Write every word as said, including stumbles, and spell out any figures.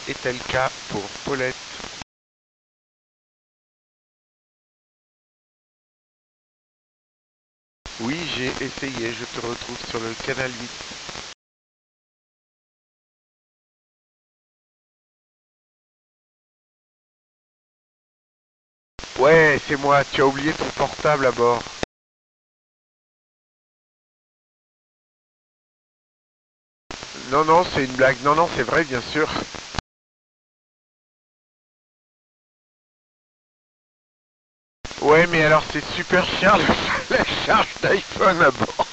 Est-elle le cas pour Paulette? Oui, j'ai essayé, je te retrouve sur le canal huit. Ouais, c'est moi, tu as oublié ton portable à bord. Non, non, c'est une blague. Non, non, c'est vrai, bien sûr. Ouais, mais alors c'est super cher la charge d'iPhone à bord.